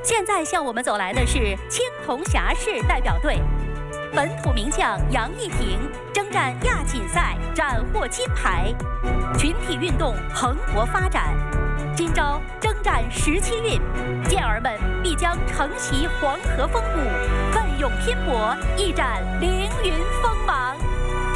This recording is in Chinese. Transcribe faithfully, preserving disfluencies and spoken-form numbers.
现在向我们走来的是青铜峡市代表队，本土名将杨逸霆征战亚锦赛，斩获金牌。群体运动蓬勃发展，今朝征战十七运，健儿们必将承袭黄河风骨，奋勇拼搏，一展凌云锋芒。